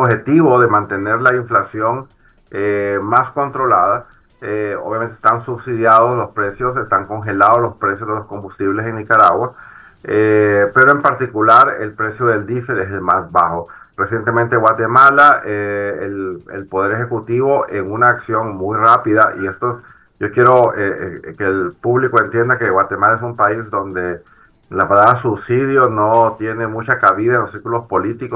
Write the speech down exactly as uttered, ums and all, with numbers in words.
objetivo de mantener la inflación eh, más controlada. Eh, obviamente están subsidiados los precios, están congelados los precios de los combustibles en Nicaragua, eh, pero en particular el precio del diésel es el más bajo. Recientemente Guatemala, eh, el, el Poder Ejecutivo en una acción muy rápida, y esto es, yo quiero eh, eh, que el público entienda que Guatemala es un país donde la palabra subsidio no tiene mucha cabida en los círculos políticos.